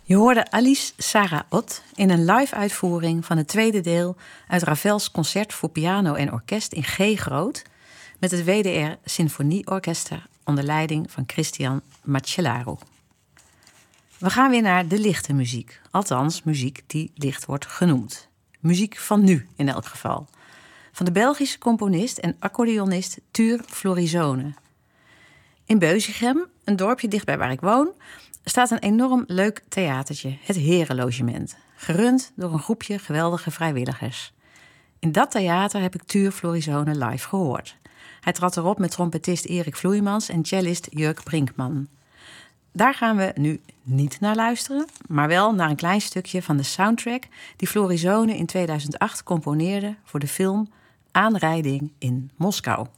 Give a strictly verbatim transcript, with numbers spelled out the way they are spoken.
Je hoorde Alice Saraot in een live-uitvoering van het tweede deel uit Ravels concert voor piano en orkest in G groot met het W D R Sinfonieorkester onder leiding van Christian Macellaro. We gaan weer naar de lichte muziek, althans muziek die licht wordt genoemd. Muziek van nu in elk geval. Van de Belgische componist en accordeonist Tuur Florisone. In Beuzichem, een dorpje dichtbij waar ik woon, staat een enorm leuk theatertje, het Herenlogement, gerund door een groepje geweldige vrijwilligers. In dat theater heb ik Tuur Florisone live gehoord. Hij trad erop met trompetist Erik Vloeimans en cellist Jurk Brinkman. Daar gaan we nu niet naar luisteren, maar wel naar een klein stukje van de soundtrack die Florisone in tweeduizend acht componeerde voor de film Aanrijding in Moskou.